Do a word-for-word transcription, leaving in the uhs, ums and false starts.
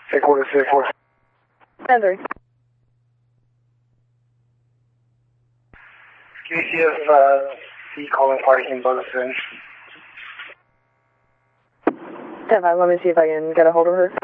Six four six four. ten three. Can you see if uh, C calling parking buses in? ten five, let me see if I can get a hold of her.